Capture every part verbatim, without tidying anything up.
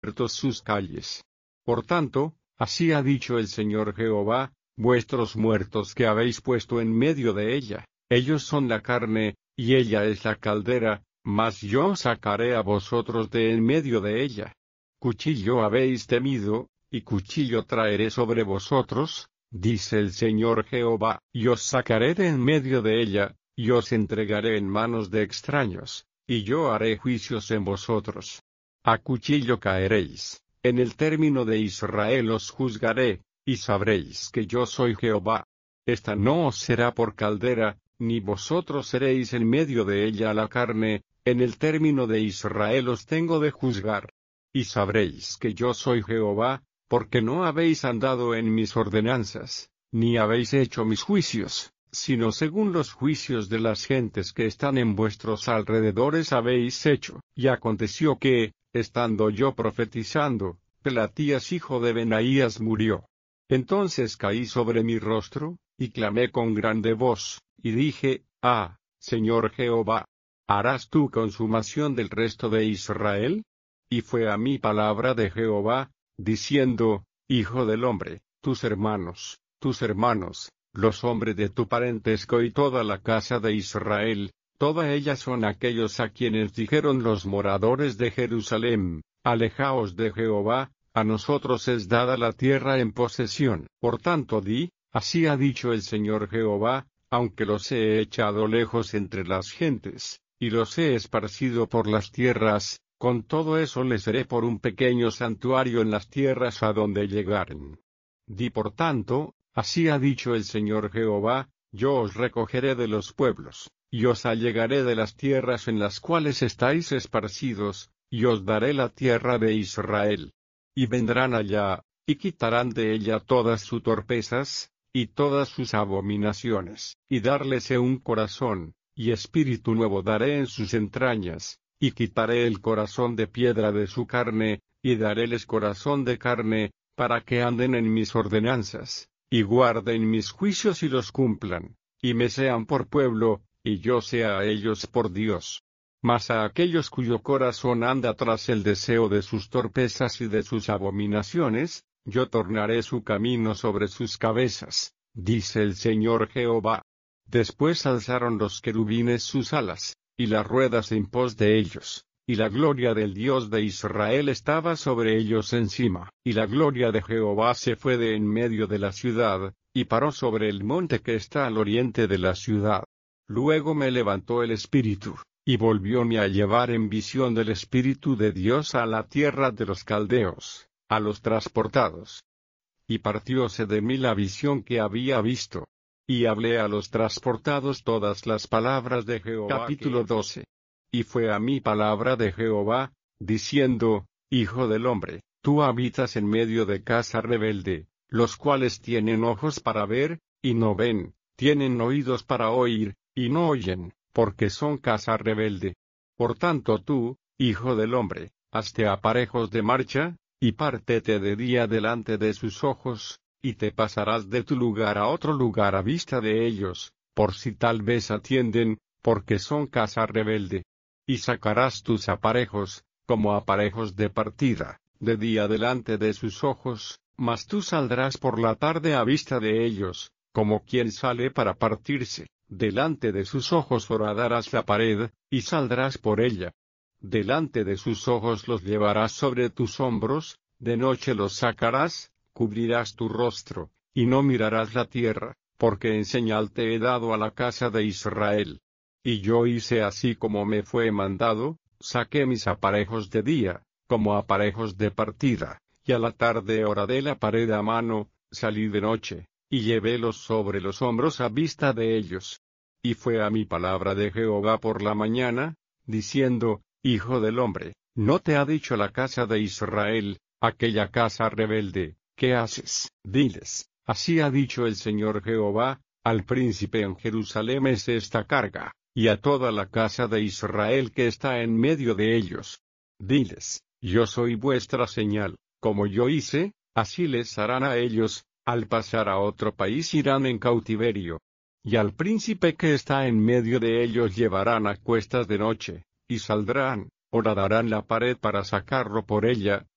sus calles. Por tanto, así ha dicho el Señor Jehová, vuestros muertos que habéis puesto en medio de ella, ellos son la carne, y ella es la caldera, mas yo sacaré a vosotros de en medio de ella. Cuchillo habéis temido, y cuchillo traeré sobre vosotros, dice el Señor Jehová, y os sacaré de en medio de ella, y os entregaré en manos de extraños, y yo haré juicios en vosotros. A cuchillo caeréis, en el término de Israel os juzgaré, y sabréis que yo soy Jehová. Esta no os será por caldera, ni vosotros seréis en medio de ella la carne, en el término de Israel os tengo de juzgar. Y sabréis que yo soy Jehová, porque no habéis andado en mis ordenanzas, ni habéis hecho mis juicios, sino según los juicios de las gentes que están en vuestros alrededores habéis hecho. Y aconteció que, estando yo profetizando, Pelatías hijo de Benaías murió. Entonces caí sobre mi rostro, y clamé con grande voz, y dije, Ah, Señor Jehová, ¿harás tú consumación del resto de Israel? Y fue a mí palabra de Jehová, diciendo, Hijo del hombre, tus hermanos, tus hermanos, los hombres de tu parentesco y toda la casa de Israel, toda ella son aquellos a quienes dijeron los moradores de Jerusalén, alejaos de Jehová, a nosotros es dada la tierra en posesión. Por tanto di, así ha dicho el Señor Jehová, aunque los he echado lejos entre las gentes, y los he esparcido por las tierras, con todo eso les seré por un pequeño santuario en las tierras a donde llegaren. Di por tanto, así ha dicho el Señor Jehová, yo os recogeré de los pueblos, y os allegaré de las tierras en las cuales estáis esparcidos, y os daré la tierra de Israel. Y vendrán allá, y quitarán de ella todas sus torpezas, y todas sus abominaciones, y darles un corazón, y espíritu nuevo daré en sus entrañas, y quitaré el corazón de piedra de su carne, y daréles corazón de carne, para que anden en mis ordenanzas, y guarden mis juicios y los cumplan, y me sean por pueblo, y yo sea a ellos por Dios. Mas a aquellos cuyo corazón anda tras el deseo de sus torpezas y de sus abominaciones, yo tornaré su camino sobre sus cabezas, dice el Señor Jehová. Después alzaron los querubines sus alas, y las ruedas en pos de ellos, y la gloria del Dios de Israel estaba sobre ellos encima. Y la gloria de Jehová se fue de en medio de la ciudad, y paró sobre el monte que está al oriente de la ciudad. Luego me levantó el Espíritu, y volvióme a llevar en visión del Espíritu de Dios a la tierra de los caldeos, a los transportados. Y partióse de mí la visión que había visto. Y hablé a los transportados todas las palabras de Jehová. Capítulo doce. Y fue a mí palabra de Jehová, diciendo, Hijo del hombre, tú habitas en medio de casa rebelde, los cuales tienen ojos para ver, y no ven, tienen oídos para oír, y no oyen, porque son casa rebelde. Por tanto tú, hijo del hombre, hazte aparejos de marcha, y pártete de día delante de sus ojos, y te pasarás de tu lugar a otro lugar a vista de ellos, por si tal vez atienden, porque son casa rebelde. Y sacarás tus aparejos, como aparejos de partida, de día delante de sus ojos, mas tú saldrás por la tarde a vista de ellos, como quien sale para partirse, delante de sus ojos horadarás la pared, y saldrás por ella. Delante de sus ojos los llevarás sobre tus hombros, de noche los sacarás, cubrirás tu rostro, y no mirarás la tierra, porque en señal te he dado a la casa de Israel. Y yo hice así como me fue mandado, saqué mis aparejos de día, como aparejos de partida, y a la tarde horadé la pared a mano, salí de noche, y llevélos sobre los hombros a vista de ellos. Y fue a mi palabra de Jehová por la mañana, diciendo, Hijo del hombre, ¿no te ha dicho la casa de Israel, aquella casa rebelde, qué haces? Diles, así ha dicho el Señor Jehová, al príncipe en Jerusalén es esta carga, y a toda la casa de Israel que está en medio de ellos. Diles, yo soy vuestra señal, como yo hice, así les harán a ellos, al pasar a otro país irán en cautiverio. Y al príncipe que está en medio de ellos llevarán a cuestas de noche, y saldrán, horadarán la pared para sacarlo por ella,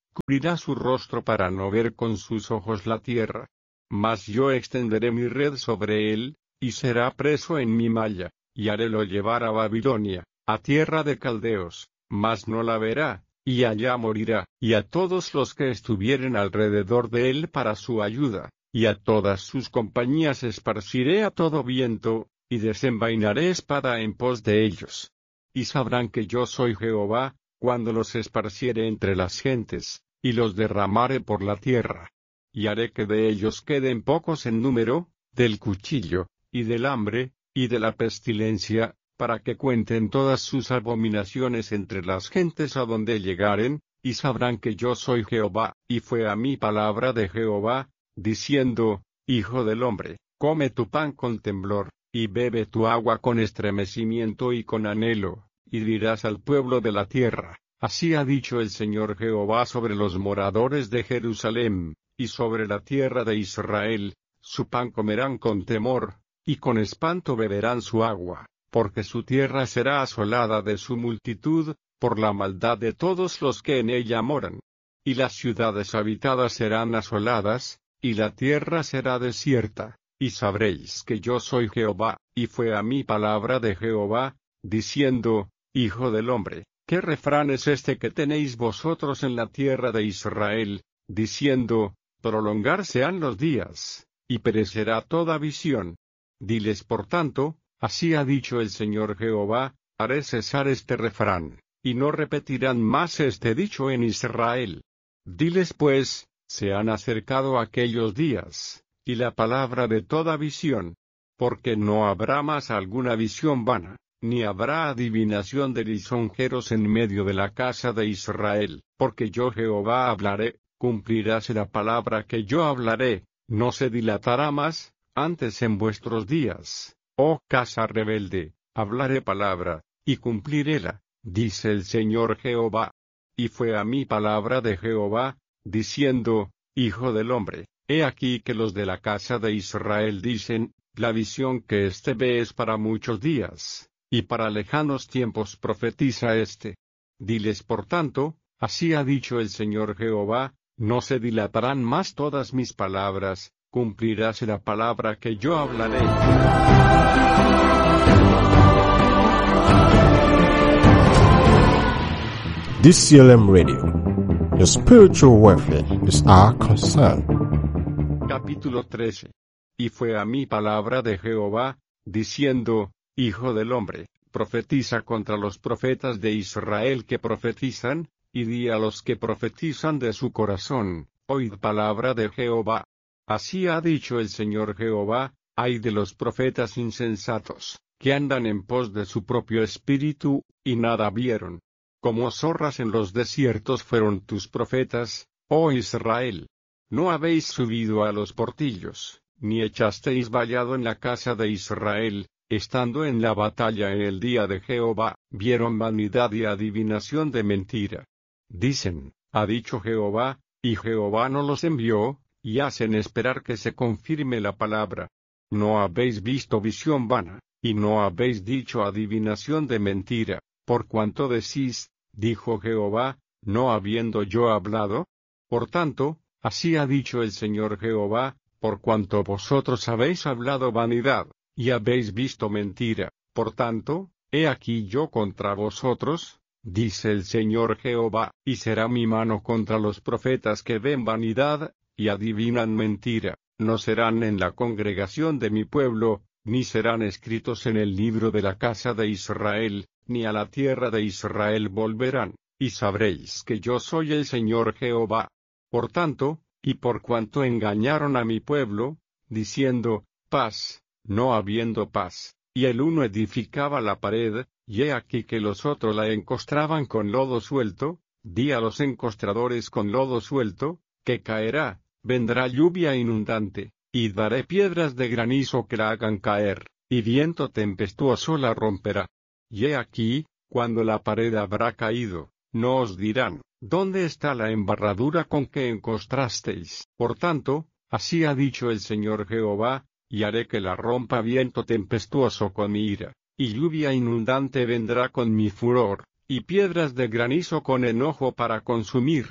cubrirá su rostro para no ver con sus ojos la tierra. Mas yo extenderé mi red sobre él, y será preso en mi malla, y harélo llevar a Babilonia, a tierra de caldeos, mas no la verá, y allá morirá, y a todos los que estuvieren alrededor de él para su ayuda, y a todas sus compañías esparciré a todo viento, y desenvainaré espada en pos de ellos. Y sabrán que yo soy Jehová, cuando los esparciere entre las gentes, y los derramare por la tierra. Y haré que de ellos queden pocos en número, del cuchillo, y del hambre, y de la pestilencia, para que cuenten todas sus abominaciones entre las gentes a donde llegaren, y sabrán que yo soy Jehová. Y fue a mí palabra de Jehová, diciendo, Hijo del hombre, come tu pan con temblor, y bebe tu agua con estremecimiento y con anhelo, y dirás al pueblo de la tierra, así ha dicho el Señor Jehová sobre los moradores de Jerusalén, y sobre la tierra de Israel, su pan comerán con temor, y con espanto beberán su agua, porque su tierra será asolada de su multitud, por la maldad de todos los que en ella moran. Y las ciudades habitadas serán asoladas, y la tierra será desierta, y sabréis que yo soy Jehová. Y fue a mí palabra de Jehová, diciendo, Hijo del hombre, ¿qué refrán es este que tenéis vosotros en la tierra de Israel, diciendo, prolongarse han los días, y perecerá toda visión? Diles por tanto, así ha dicho el Señor Jehová, haré cesar este refrán, y no repetirán más este dicho en Israel. Diles pues, se han acercado aquellos días, y la palabra de toda visión, porque no habrá más alguna visión vana, ni habrá adivinación de lisonjeros en medio de la casa de Israel, porque yo Jehová hablaré, cumpliráse la palabra que yo hablaré, no se dilatará más, antes en vuestros días, oh casa rebelde, hablaré palabra, y cumpliréla, dice el Señor Jehová. Y fue a mí palabra de Jehová, diciendo, Hijo del hombre, he aquí que los de la casa de Israel dicen, la visión que éste ve es para muchos días, y para lejanos tiempos profetiza éste. Diles por tanto, así ha dicho el Señor Jehová, no se dilatarán más todas mis palabras, cumpliráse la palabra que yo hablaré. D C L M Radio. Your spiritual welfare is our concern. Capítulo trece. Y fue a mí palabra de Jehová, diciendo, Hijo del hombre, profetiza contra los profetas de Israel que profetizan, y di a los que profetizan de su corazón, oíd palabra de Jehová. Así ha dicho el Señor Jehová, ay de los profetas insensatos, que andan en pos de su propio espíritu, y nada vieron. Como zorras en los desiertos fueron tus profetas, oh Israel. No habéis subido a los portillos, ni echasteis vallado en la casa de Israel, estando en la batalla en el día de Jehová, vieron vanidad y adivinación de mentira. Dicen, ha dicho Jehová, y Jehová no los envió, y hacen esperar que se confirme la palabra. No habéis visto visión vana, y no habéis dicho adivinación de mentira, por cuanto decís, dijo Jehová, no habiendo yo hablado. Por tanto, así ha dicho el Señor Jehová, por cuanto vosotros habéis hablado vanidad, y habéis visto mentira, por tanto, he aquí yo contra vosotros, dice el Señor Jehová, y será mi mano contra los profetas que ven vanidad, y adivinan mentira, no serán en la congregación de mi pueblo, ni serán escritos en el libro de la casa de Israel, ni a la tierra de Israel volverán, y sabréis que yo soy el Señor Jehová. Por tanto, y por cuanto engañaron a mi pueblo, diciendo, paz, no habiendo paz, y el uno edificaba la pared, y he aquí que los otros la encostraban con lodo suelto, di a los encostradores con lodo suelto, que caerá, vendrá lluvia inundante, y daré piedras de granizo que la hagan caer, y viento tempestuoso la romperá. Y he aquí, cuando la pared habrá caído, no os dirán, ¿dónde está la embarradura con que encostrasteis? Por tanto, así ha dicho el Señor Jehová, y haré que la rompa viento tempestuoso con mi ira, y lluvia inundante vendrá con mi furor, y piedras de granizo con enojo para consumir.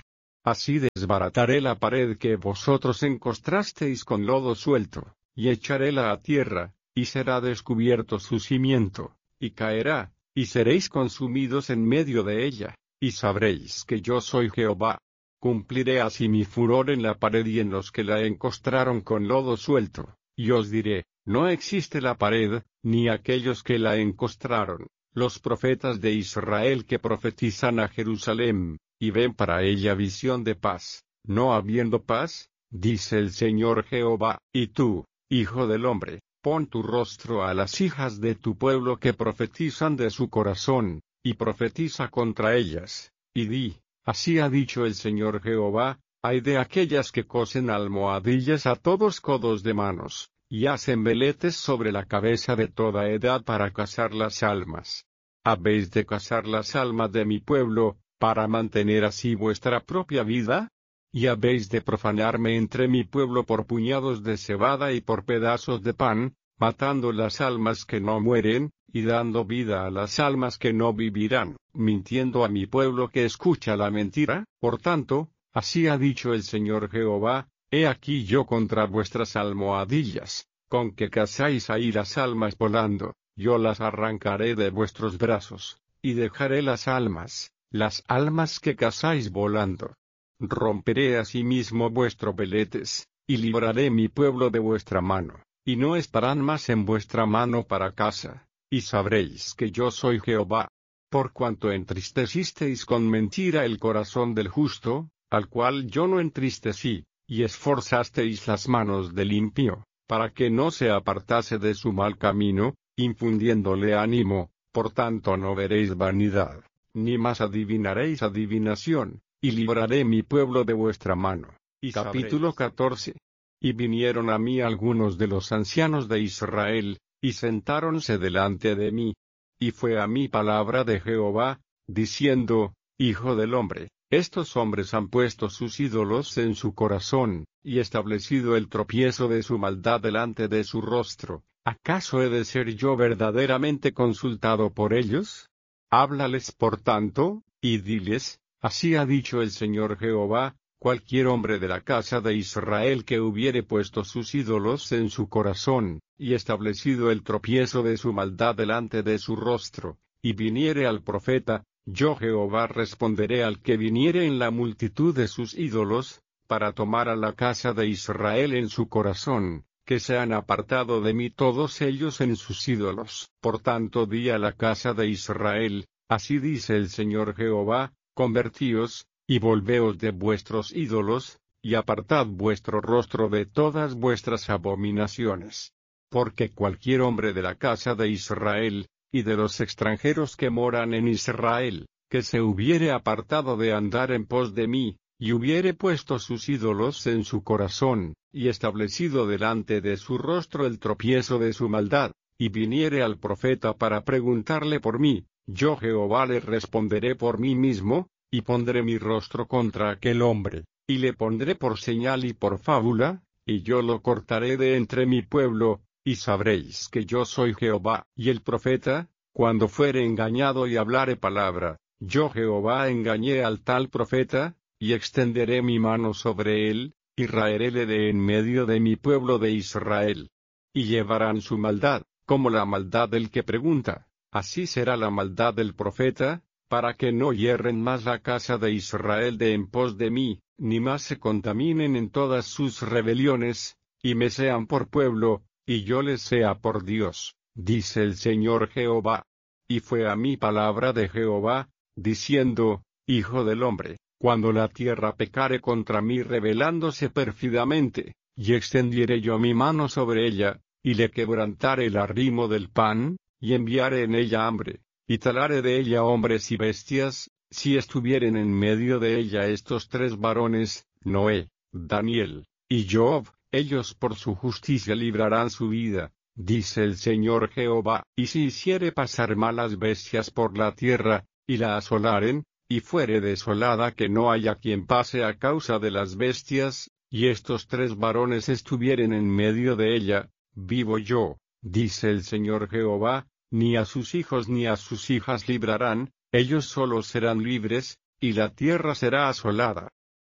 Así desbarataré la pared que vosotros encostrasteis con lodo suelto, y echaréla a tierra, y será descubierto su cimiento, y caerá, y seréis consumidos en medio de ella, y sabréis que yo soy Jehová. Cumpliré así mi furor en la pared y en los que la encostraron con lodo suelto, y os diré, no existe la pared, ni aquellos que la encostraron, los profetas de Israel que profetizan a Jerusalén, y ven para ella visión de paz, no habiendo paz, dice el Señor Jehová. Y tú, hijo del hombre, pon tu rostro a las hijas de tu pueblo que profetizan de su corazón, y profetiza contra ellas, y di, así ha dicho el Señor Jehová, ay de aquellas que cosen almohadillas a todos codos de manos, y hacen veletes sobre la cabeza de toda edad para cazar las almas. ¿Habéis de cazar las almas de mi pueblo, para mantener así vuestra propia vida? ¿Y habéis de profanarme entre mi pueblo por puñados de cebada y por pedazos de pan, matando las almas que no mueren, y dando vida a las almas que no vivirán, mintiendo a mi pueblo que escucha la mentira? Por tanto, así ha dicho el Señor Jehová, he aquí yo contra vuestras almohadillas, con que cazáis ahí las almas volando, yo las arrancaré de vuestros brazos, y dejaré las almas, las almas que cazáis volando. Romperé asimismo vuestros veletes, y libraré mi pueblo de vuestra mano, y no estarán más en vuestra mano para caza, y sabréis que yo soy Jehová. Por cuanto entristecisteis con mentira el corazón del justo, al cual yo no entristecí, y esforzasteis las manos del impío, para que no se apartase de su mal camino, infundiéndole ánimo, por tanto no veréis vanidad, ni más adivinaréis adivinación, y libraré mi pueblo de vuestra mano. Y capítulo catorce. Y vinieron a mí algunos de los ancianos de Israel, y sentáronse delante de mí. Y fue a mí palabra de Jehová, diciendo, Hijo del hombre, estos hombres han puesto sus ídolos en su corazón, y establecido el tropiezo de su maldad delante de su rostro. ¿Acaso he de ser yo verdaderamente consultado por ellos? Háblales por tanto, y diles, así ha dicho el Señor Jehová, cualquier hombre de la casa de Israel que hubiere puesto sus ídolos en su corazón, y establecido el tropiezo de su maldad delante de su rostro, y viniere al profeta, yo Jehová responderé al que viniere en la multitud de sus ídolos, para tomar a la casa de Israel en su corazón, que se han apartado de mí todos ellos en sus ídolos. Por tanto di a la casa de Israel, así dice el Señor Jehová, convertíos, y volveos de vuestros ídolos, y apartad vuestro rostro de todas vuestras abominaciones. Porque cualquier hombre de la casa de Israel, y de los extranjeros que moran en Israel, que se hubiere apartado de andar en pos de mí, y hubiere puesto sus ídolos en su corazón, y establecido delante de su rostro el tropiezo de su maldad, y viniere al profeta para preguntarle por mí, yo Jehová le responderé por mí mismo, y pondré mi rostro contra aquel hombre, y le pondré por señal y por fábula, y yo lo cortaré de entre mi pueblo, y sabréis que yo soy Jehová. Y el profeta, cuando fuere engañado y hablare palabra, yo Jehová engañé al tal profeta, y extenderé mi mano sobre él, y raeréle de en medio de mi pueblo de Israel. Y llevarán su maldad, como la maldad del que pregunta, así será la maldad del profeta, para que no hierren más la casa de Israel de en pos de mí, ni más se contaminen en todas sus rebeliones, y me sean por pueblo, y yo les sea por Dios, dice el Señor Jehová. Y fue a mí palabra de Jehová, diciendo, Hijo del hombre, cuando la tierra pecare contra mí rebelándose pérfidamente, y extendiere yo mi mano sobre ella, y le quebrantare el arrimo del pan, y enviare en ella hambre, y talare de ella hombres y bestias, si estuvieren en medio de ella estos tres varones, Noé, Daniel, y Job, ellos por su justicia librarán su vida, dice el Señor Jehová. Y si hiciere pasar malas bestias por la tierra, y la asolaren, y fuere desolada que no haya quien pase a causa de las bestias, y estos tres varones estuvieren en medio de ella, vivo yo, dice el Señor Jehová, ni a sus hijos ni a sus hijas librarán, ellos solos serán libres, y la tierra será asolada.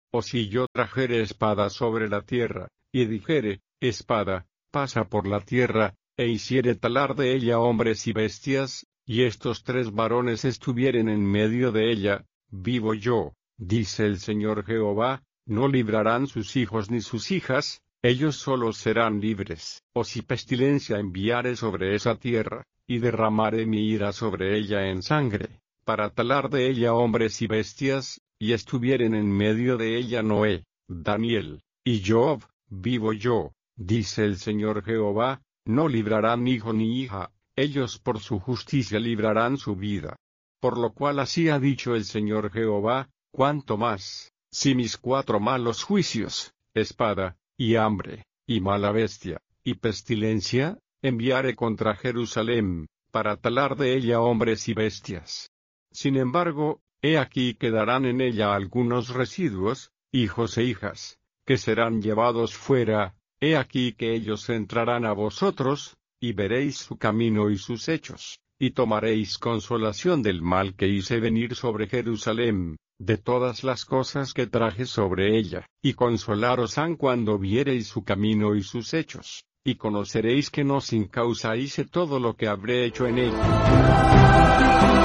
O si yo trajere espada sobre la tierra, y dijere, espada, pasa por la tierra, e hiciere talar de ella hombres y bestias, y estos tres varones estuvieren en medio de ella, vivo yo, dice el Señor Jehová, no librarán sus hijos ni sus hijas, ellos solos serán libres. O si pestilencia enviare sobre esa tierra, y derramare mi ira sobre ella en sangre, para talar de ella hombres y bestias, y estuvieren en medio de ella Noé, Daniel, y Job, vivo yo, dice el Señor Jehová, no librarán hijo ni hija, ellos por su justicia librarán su vida. Por lo cual así ha dicho el Señor Jehová, cuanto más, si mis cuatro malos juicios, espada, y hambre, y mala bestia, y pestilencia, enviare contra Jerusalén, para talar de ella hombres y bestias. Sin embargo, he aquí quedarán en ella algunos residuos, hijos e hijas, que serán llevados fuera, he aquí que ellos entrarán a vosotros, y veréis su camino y sus hechos, y tomaréis consolación del mal que hice venir sobre Jerusalén, de todas las cosas que traje sobre ella, y consolaros han cuando viereis su camino y sus hechos, y conoceréis que no sin causa hice todo lo que habré hecho en ella.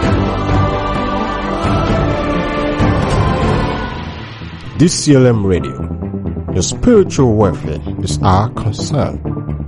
D C L M Radio. Your spiritual welfare is our concern.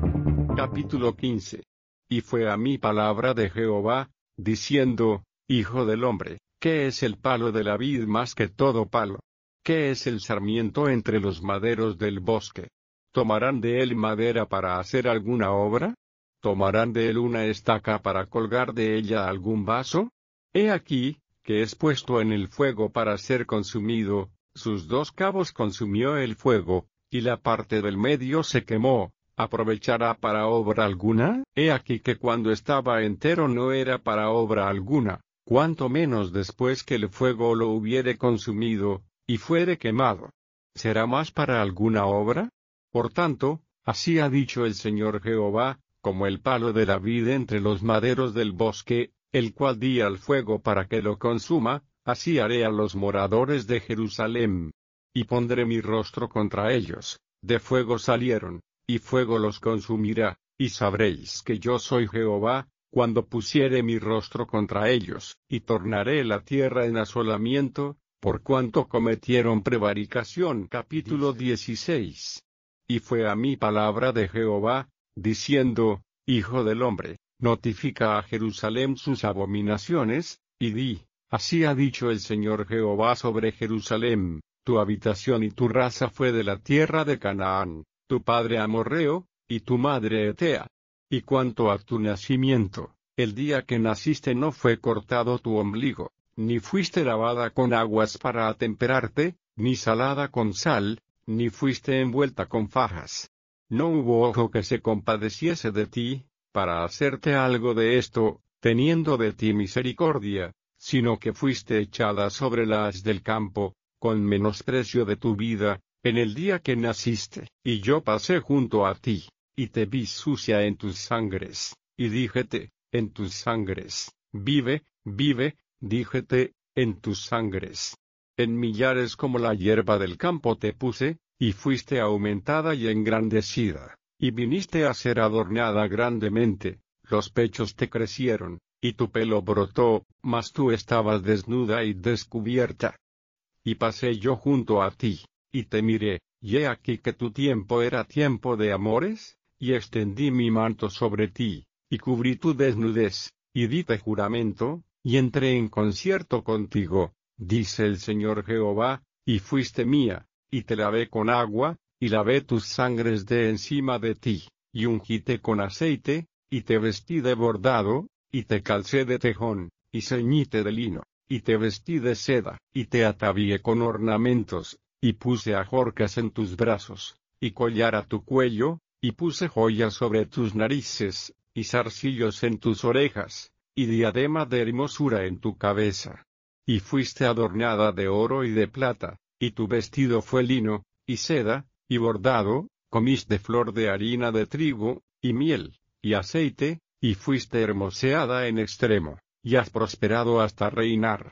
Capítulo quince. Y fue a mí palabra de Jehová, diciendo, Hijo del hombre, ¿qué es el palo de la vid más que todo palo? ¿Qué es el sarmiento entre los maderos del bosque? ¿Tomarán de él madera para hacer alguna obra? ¿Tomarán de él una estaca para colgar de ella algún vaso? He aquí, que es puesto en el fuego para ser consumido, sus dos cabos consumió el fuego, y la parte del medio se quemó, ¿aprovechará para obra alguna? He aquí que cuando estaba entero no era para obra alguna, cuanto menos después que el fuego lo hubiere consumido, y fuere quemado. ¿Será más para alguna obra? Por tanto, así ha dicho el Señor Jehová, como el palo de la vid entre los maderos del bosque, el cual di al fuego para que lo consuma, así haré a los moradores de Jerusalén. Y pondré mi rostro contra ellos, de fuego salieron, y fuego los consumirá, y sabréis que yo soy Jehová, cuando pusiere mi rostro contra ellos, y tornaré la tierra en asolamiento, por cuanto cometieron prevaricación. Capítulo dieciséis. Y fue a mí palabra de Jehová, diciendo, Hijo del hombre, notifica a Jerusalén sus abominaciones, y di, así ha dicho el Señor Jehová sobre Jerusalén, tu habitación y tu raza fue de la tierra de Canaán, tu padre amorreo, y tu madre etea. Y cuanto a tu nacimiento, el día que naciste no fue cortado tu ombligo, ni fuiste lavada con aguas para atemperarte, ni salada con sal, ni fuiste envuelta con fajas. No hubo ojo que se compadeciese de ti, para hacerte algo de esto, teniendo de ti misericordia, sino que fuiste echada sobre las del campo, con menosprecio de tu vida, en el día que naciste. Y yo pasé junto a ti, y te vi sucia en tus sangres, y díjete, en tus sangres, vive, vive, díjete, en tus sangres. En millares como la hierba del campo te puse, y fuiste aumentada y engrandecida, y viniste a ser adornada grandemente, los pechos te crecieron, y tu pelo brotó, mas tú estabas desnuda y descubierta. Y pasé yo junto a ti, y te miré, y he aquí que tu tiempo era tiempo de amores, y extendí mi manto sobre ti, y cubrí tu desnudez, y dite juramento, y entré en concierto contigo, dice el Señor Jehová, y fuiste mía, y te lavé con agua, y lavé tus sangres de encima de ti, y ungíte con aceite, y te vestí de bordado, y te calcé de tejón, y ceñíte de lino, y te vestí de seda, y te atavié con ornamentos, y puse ajorcas en tus brazos, y collar a tu cuello, y puse joyas sobre tus narices, y zarcillos en tus orejas, y diadema de hermosura en tu cabeza. Y fuiste adornada de oro y de plata, y tu vestido fue lino, y seda, y bordado, comiste flor de harina de trigo, y miel, y aceite, y fuiste hermoseada en extremo, y has prosperado hasta reinar.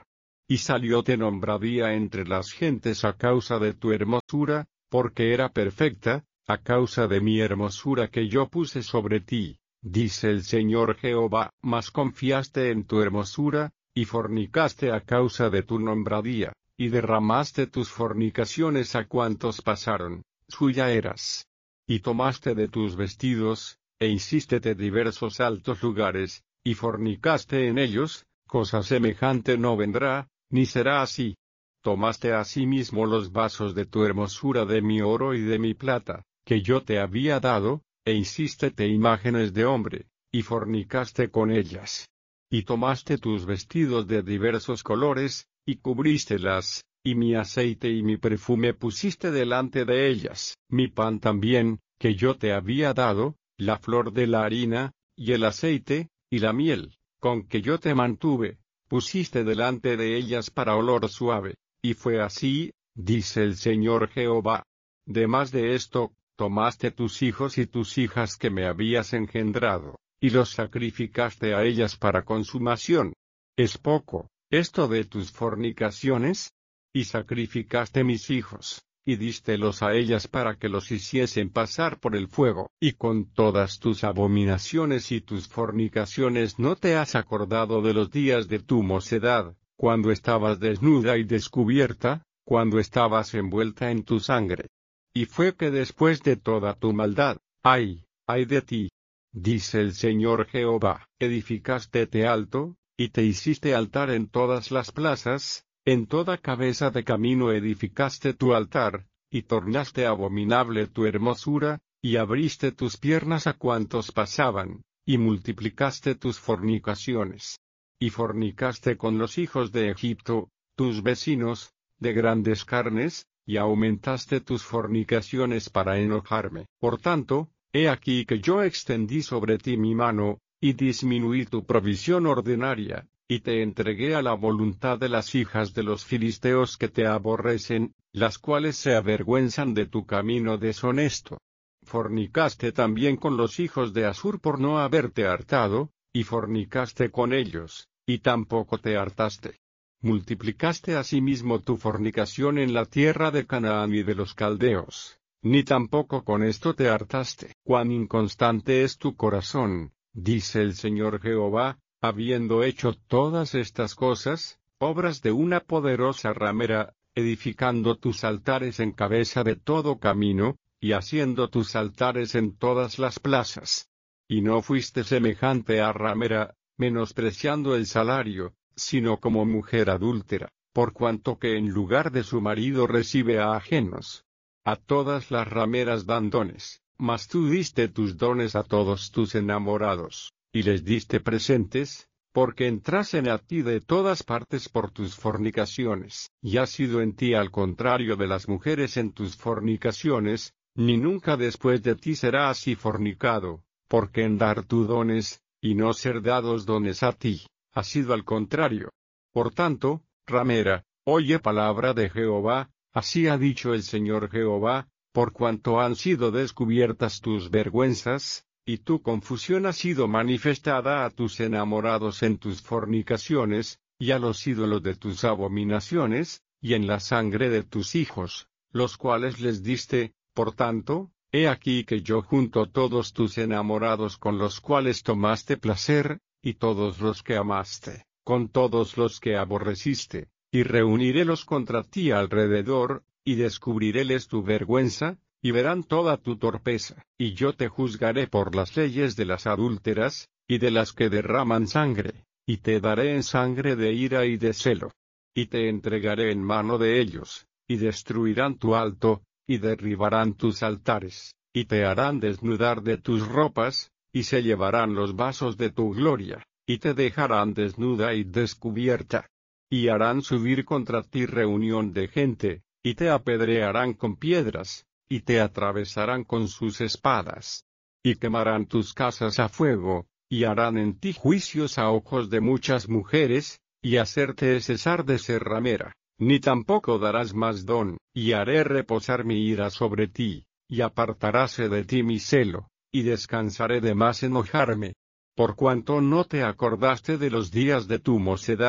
y salióte nombradía entre las gentes a causa de tu hermosura, porque era perfecta, a causa de mi hermosura que yo puse sobre ti, dice el Señor Jehová. Mas confiaste en tu hermosura, y fornicaste a causa de tu nombradía, y derramaste tus fornicaciones a cuantos pasaron, suya eras. Y tomaste de tus vestidos, e hicístete diversos altos lugares, y fornicaste en ellos, cosa semejante no vendrá, ni será así. Tomaste asimismo los vasos de tu hermosura de mi oro y de mi plata, que yo te había dado, e hicístete imágenes de hombre, y fornicaste con ellas. Y tomaste tus vestidos de diversos colores, y cubrístelas, y mi aceite y mi perfume pusiste delante de ellas. Mi pan también, que yo te había dado, la flor de la harina, y el aceite, y la miel, con que yo te mantuve, pusiste delante de ellas para olor suave. Y fue así, dice el Señor Jehová. Demás de esto, tomaste tus hijos y tus hijas que me habías engendrado, y los sacrificaste a ellas para consumación. ¿Es poco esto de tus fornicaciones? Y sacrificaste mis hijos, y dístelos a ellas para que los hiciesen pasar por el fuego. Y con todas tus abominaciones y tus fornicaciones no te has acordado de los días de tu mocedad, cuando estabas desnuda y descubierta, cuando estabas envuelta en tu sangre. Y fue que después de toda tu maldad, ay, ay de ti, dice el Señor Jehová, edificástete alto, y te hiciste altar en todas las plazas, en toda cabeza de camino edificaste tu altar, y tornaste abominable tu hermosura, y abriste tus piernas a cuantos pasaban, y multiplicaste tus fornicaciones. Y fornicaste con los hijos de Egipto, tus vecinos, de grandes carnes, y aumentaste tus fornicaciones para enojarme. Por tanto, he aquí que yo extendí sobre ti mi mano, y disminuí tu provisión ordinaria, y te entregué a la voluntad de las hijas de los filisteos que te aborrecen, las cuales se avergüenzan de tu camino deshonesto. Fornicaste también con los hijos de Asur por no haberte hartado, y fornicaste con ellos, y tampoco te hartaste. Multiplicaste asimismo tu fornicación en la tierra de Canaán y de los caldeos, ni tampoco con esto te hartaste. Cuán inconstante es tu corazón, dice el Señor Jehová, habiendo hecho todas estas cosas, obras de una poderosa ramera, edificando tus altares en cabeza de todo camino, y haciendo tus altares en todas las plazas. Y no fuiste semejante a ramera, menospreciando el salario, sino como mujer adúltera, por cuanto que en lugar de su marido recibe a ajenos. A todas las rameras dan dones, mas tú diste tus dones a todos tus enamorados, y les diste presentes, porque entrasen a ti de todas partes por tus fornicaciones. Y ha sido en ti al contrario de las mujeres en tus fornicaciones, ni nunca después de ti será así fornicado, porque en dar tu dones, y no ser dados dones a ti, ha sido al contrario. Por tanto, ramera, oye palabra de Jehová, así ha dicho el Señor Jehová, por cuanto han sido descubiertas tus vergüenzas, y tu confusión ha sido manifestada a tus enamorados en tus fornicaciones, y a los ídolos de tus abominaciones, y en la sangre de tus hijos, los cuales les diste, por tanto, he aquí que yo junto todos tus enamorados con los cuales tomaste placer, y todos los que amaste, con todos los que aborreciste, y reunirélos contra ti alrededor, y descubriréles tu vergüenza, y verán toda tu torpeza, y yo te juzgaré por las leyes de las adúlteras, y de las que derraman sangre, y te daré en sangre de ira y de celo, y te entregaré en mano de ellos, y destruirán tu alto, y derribarán tus altares, y te harán desnudar de tus ropas, y se llevarán los vasos de tu gloria, y te dejarán desnuda y descubierta. Y harán subir contra ti reunión de gente, y te apedrearán con piedras, y te atravesarán con sus espadas. Y quemarán tus casas a fuego, y harán en ti juicios a ojos de muchas mujeres, y hacerte cesar de ser ramera. Ni tampoco darás más don, y haré reposar mi ira sobre ti, y apartaráse de ti mi celo, y descansaré de más enojarme. Por cuanto no te acordaste de los días de tu mocedad,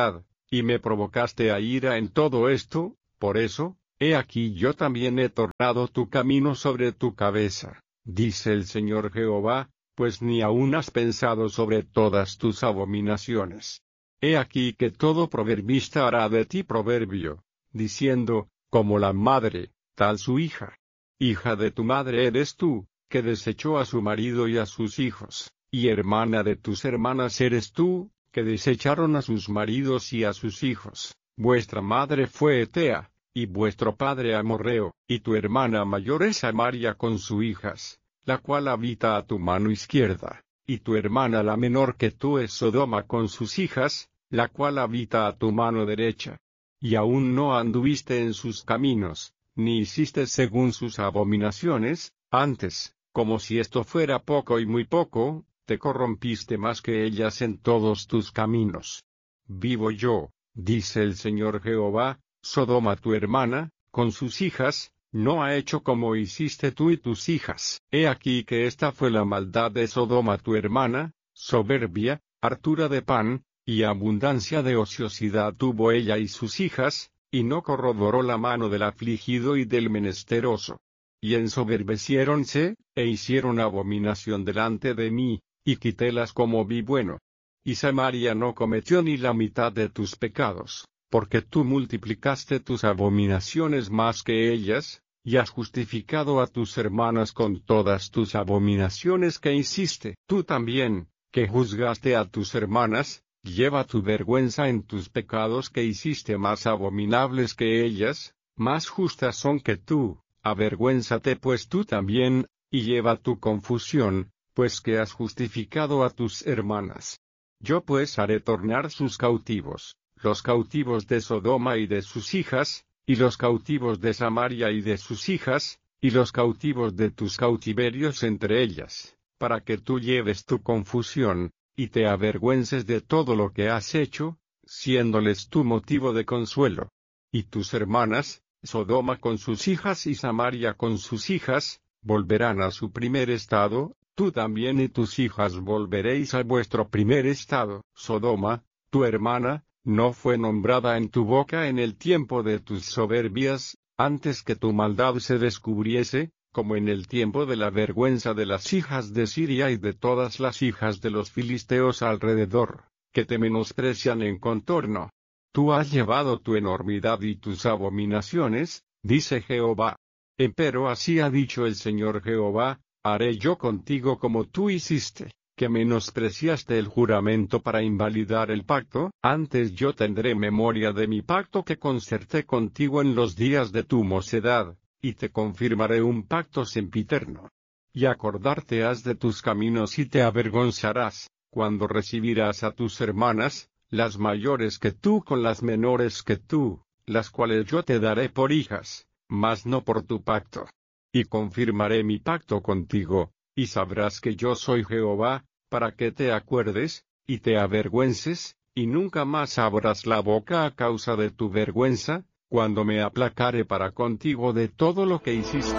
y me provocaste a ira en todo esto, por eso, he aquí yo también he tornado tu camino sobre tu cabeza, dice el Señor Jehová, pues ni aún has pensado sobre todas tus abominaciones. He aquí que todo proverbista hará de ti proverbio, diciendo, como la madre, tal su hija. Hija de tu madre eres tú, que desechó a su marido y a sus hijos, y hermana de tus hermanas eres tú, que desecharon a sus maridos y a sus hijos. Vuestra madre fue Etea, y vuestro padre Amorreo, y tu hermana mayor es Samaria con sus hijas, la cual habita a tu mano izquierda, y tu hermana la menor que tú es Sodoma con sus hijas, la cual habita a tu mano derecha. Y aún no anduviste en sus caminos, ni hiciste según sus abominaciones, antes, como si esto fuera poco y muy poco, te corrompiste más que ellas en todos tus caminos. Vivo yo, dice el Señor Jehová, Sodoma tu hermana, con sus hijas, no ha hecho como hiciste tú y tus hijas. He aquí que esta fue la maldad de Sodoma tu hermana, soberbia, hartura de pan, y abundancia de ociosidad tuvo ella y sus hijas, y no corroboró la mano del afligido y del menesteroso. Y ensoberbeciéronse, e hicieron abominación delante de mí, y quitélas como vi bueno. Y Samaria no cometió ni la mitad de tus pecados, porque tú multiplicaste tus abominaciones más que ellas, y has justificado a tus hermanas con todas tus abominaciones que hiciste. Tú también, que juzgaste a tus hermanas, lleva tu vergüenza en tus pecados que hiciste más abominables que ellas, más justas son que tú, avergüénzate pues tú también, y lleva tu confusión, pues que has justificado a tus hermanas. Yo pues haré tornar sus cautivos, los cautivos de Sodoma y de sus hijas, y los cautivos de Samaria y de sus hijas, y los cautivos de tus cautiverios entre ellas, para que tú lleves tu confusión, y te avergüences de todo lo que has hecho, siéndoles tu motivo de consuelo. Y tus hermanas, Sodoma con sus hijas y Samaria con sus hijas, volverán a su primer estado, tú también y tus hijas volveréis a vuestro primer estado. Sodoma, tu hermana, no fue nombrada en tu boca en el tiempo de tus soberbias, antes que tu maldad se descubriese, como en el tiempo de la vergüenza de las hijas de Siria y de todas las hijas de los filisteos alrededor, que te menosprecian en contorno. Tú has llevado tu enormidad y tus abominaciones, dice Jehová. Empero así ha dicho el Señor Jehová, haré yo contigo como tú hiciste, que menospreciaste el juramento para invalidar el pacto. Antes yo tendré memoria de mi pacto que concerté contigo en los días de tu mocedad, y te confirmaré un pacto sempiterno. Y acordarte has de tus caminos y te avergonzarás, cuando recibirás a tus hermanas, las mayores que tú con las menores que tú, las cuales yo te daré por hijas, mas no por tu pacto. Y confirmaré mi pacto contigo, y sabrás que yo soy Jehová, para que te acuerdes, y te avergüences, y nunca más abras la boca a causa de tu vergüenza, cuando me aplacare para contigo de todo lo que hiciste.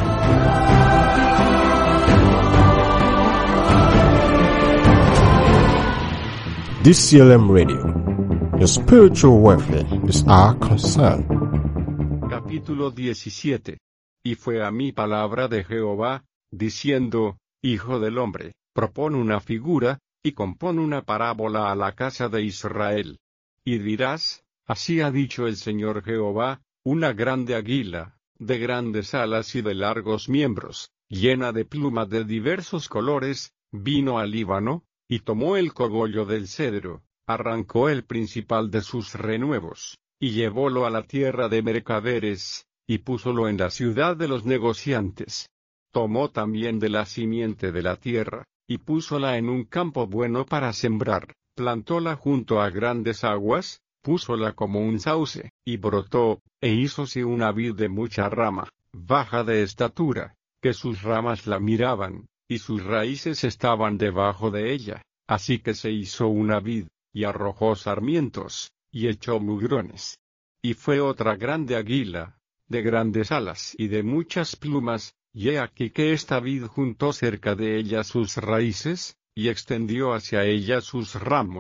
D C L M Radio. Your spiritual welfare is our concern. Capítulo diecisiete. Y fue a mí palabra de Jehová, diciendo, Hijo del hombre, propón una figura, y compón una parábola a la casa de Israel. Y dirás, así ha dicho el Señor Jehová, una grande águila, de grandes alas y de largos miembros, llena de plumas de diversos colores, vino al Líbano, y tomó el cogollo del cedro, arrancó el principal de sus renuevos, y llevólo a la tierra de mercaderes, y púsolo en la ciudad de los negociantes. Tomó también de la simiente de la tierra, y púsola en un campo bueno para sembrar, plantóla junto a grandes aguas, púsola como un sauce, y brotó, e hízose una vid de mucha rama, baja de estatura, que sus ramas la miraban, y sus raíces estaban debajo de ella, así que se hizo una vid, y arrojó sarmientos, y echó mugrones. Y fue otra grande águila, de grandes alas y de muchas plumas, y he aquí que esta vid juntó cerca de ella sus raíces, y extendió hacia ella sus ramos,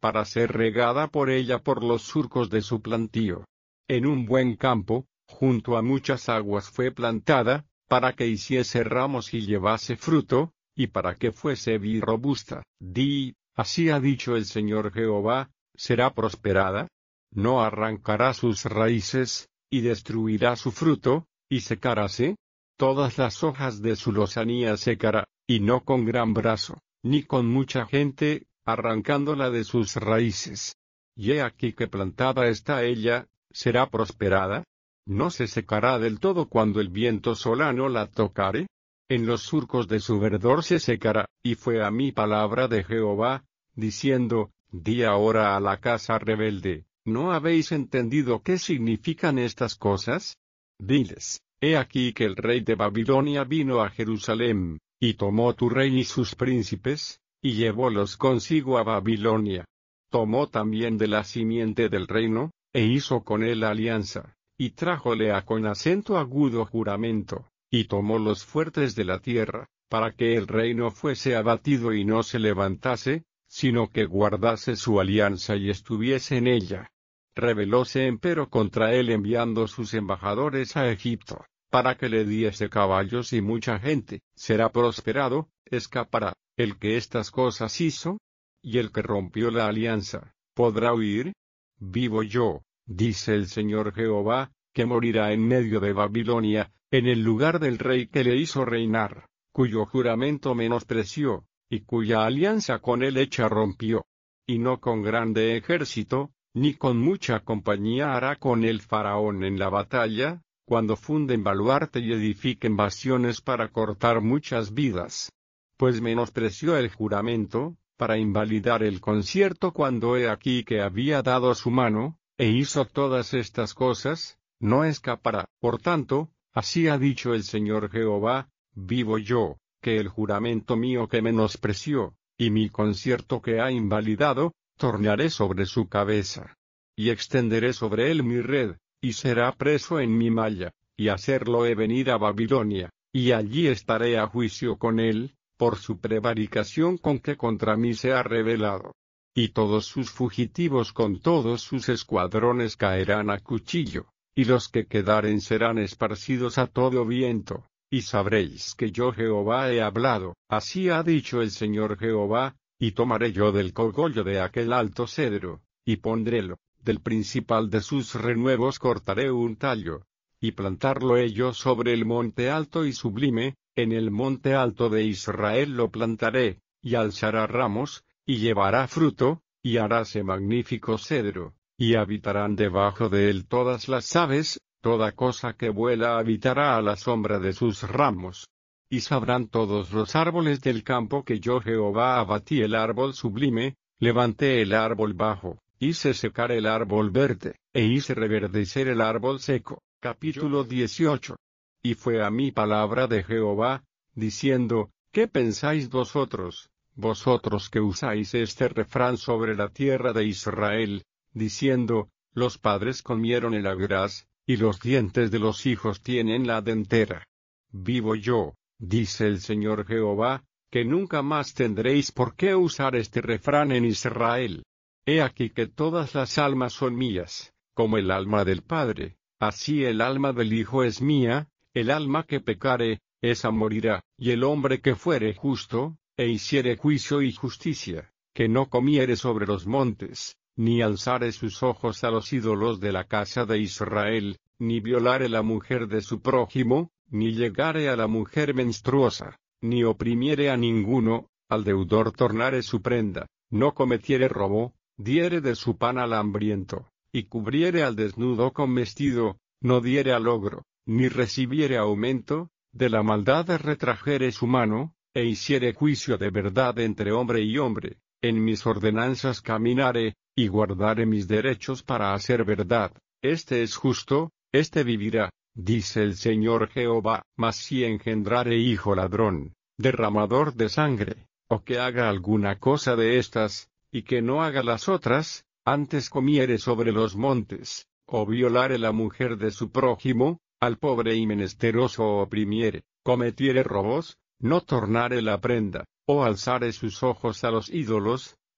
para ser regada por ella por los surcos de su plantío. En un buen campo, junto a muchas aguas fue plantada, para que hiciese ramos y llevase fruto, y para que fuese vid robusta. Di, así ha dicho el Señor Jehová, ¿será prosperada? No arrancará sus raíces, y destruirá su fruto, y secaráse. Todas las hojas de su lozanía secará, y no con gran brazo, ni con mucha gente, arrancándola de sus raíces. Y he aquí que plantada está ella, ¿será prosperada? ¿No se secará del todo cuando el viento solano la tocare? En los surcos de su verdor se secará, y fue a mí palabra de Jehová, diciendo, di ahora a la casa rebelde, ¿no habéis entendido qué significan estas cosas? Diles, he aquí que el rey de Babilonia vino a Jerusalén, y tomó tu rey y sus príncipes, y llevólos consigo a Babilonia. Tomó también de la simiente del reino, e hizo con él alianza, y trájole a con acento agudo juramento, y tomó los fuertes de la tierra, para que el reino fuese abatido y no se levantase, sino que guardase su alianza y estuviese en ella. Rebelóse empero contra él enviando sus embajadores a Egipto, para que le diese caballos y mucha gente. Será prosperado, escapará, el que estas cosas hizo, y el que rompió la alianza, ¿podrá huir? Vivo yo, dice el Señor Jehová, que morirá en medio de Babilonia, en el lugar del rey que le hizo reinar, cuyo juramento menospreció, y cuya alianza con él hecha rompió. Y no con grande ejército, ni con mucha compañía hará con él Faraón en la batalla, cuando funden baluarte y edifiquen bastiones para cortar muchas vidas. Pues menospreció el juramento, para invalidar el concierto cuando he aquí que había dado su mano, e hizo todas estas cosas, no escapará. Por tanto, así ha dicho el Señor Jehová, vivo yo, que el juramento mío que menospreció, y mi concierto que ha invalidado, tornaré sobre su cabeza. Y extenderé sobre él mi red, y será preso en mi malla, y hacerlo he venir a Babilonia, y allí estaré a juicio con él, por su prevaricación con que contra mí se ha rebelado. Y todos sus fugitivos con todos sus escuadrones caerán a cuchillo, y los que quedaren serán esparcidos a todo viento, y sabréis que yo Jehová he hablado. Así ha dicho el Señor Jehová, y tomaré yo del cogollo de aquel alto cedro, y pondrélo, del principal de sus renuevos cortaré un tallo, y plantarlo he yo sobre el monte alto y sublime, en el monte alto de Israel lo plantaré, y alzará ramos, y llevará fruto, y haráse magnífico cedro, y habitarán debajo de él todas las aves, toda cosa que vuela habitará a la sombra de sus ramos. Y sabrán todos los árboles del campo que yo Jehová abatí el árbol sublime, levanté el árbol bajo, hice secar el árbol verde, e hice reverdecer el árbol seco. Capítulo dieciocho. Y fue a mí palabra de Jehová, diciendo, ¿qué pensáis vosotros, vosotros que usáis este refrán sobre la tierra de Israel, diciendo, los padres comieron el agraz, y los dientes de los hijos tienen la dentera? Vivo yo, dice el Señor Jehová, que nunca más tendréis por qué usar este refrán en Israel. He aquí que todas las almas son mías, como el alma del Padre, así el alma del Hijo es mía. El alma que pecare, esa morirá, y el hombre que fuere justo, e hiciere juicio y justicia, que no comiere sobre los montes, ni alzare sus ojos a los ídolos de la casa de Israel, ni violare la mujer de su prójimo, ni llegare a la mujer menstruosa, ni oprimiere a ninguno, al deudor tornare su prenda, no cometiere robo, diere de su pan al hambriento, y cubriere al desnudo con vestido, no diere al ogro, ni recibiere aumento, de la maldad retrajere su mano, e hiciere juicio de verdad entre hombre y hombre, en mis ordenanzas caminare, y guardare mis derechos para hacer verdad, este es justo, este vivirá, dice el Señor Jehová. Mas si engendrare hijo ladrón, derramador de sangre, o que haga alguna cosa de estas, y que no haga las otras, antes comiere sobre los montes, o violare la mujer de su prójimo, al pobre y menesteroso oprimiere, cometiere robos, no tornare la prenda, o alzare sus ojos a los ídolos,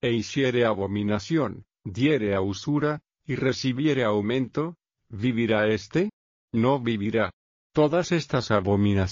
e hiciere abominación, diere a usura, y recibiere aumento, ¿vivirá éste? No vivirá. Todas estas abominaciones